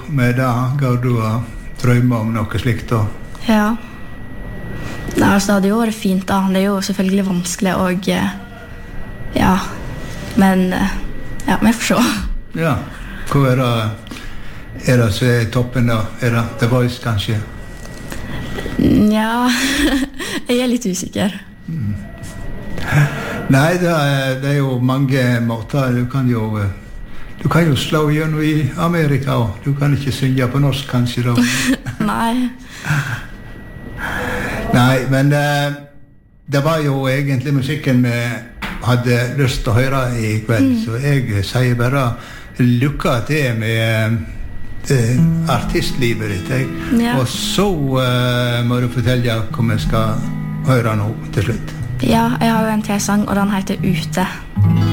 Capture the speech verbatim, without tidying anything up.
med det? Går du og drømmer om noe slikt da? Ja. Nei, altså, det hadde jo vært fint da. Det er jo selvfølgelig vanskelig og ja, men ja, vi får se. Ja, hva er det, er det som er toppen da? Er det The Voice kanskje? Ja, jeg er litt usikker. Mm. Nei, det er, det er jo mange måter. Du kan jo, du kan jo slå gjennom i Amerika også. Du kan ikke synge på norsk kanskje da. Nei. Nei, men uh, det var jo egentlig musikken vi hadde lyst til å høre i kveld, mm. så jeg sier bare lykke til med uh, artistlivet ditt. Ja. Og så uh, må du fortelle hva vi skal høre nå til slutt. Ja, jeg har jo en til sang, og den heter Ute.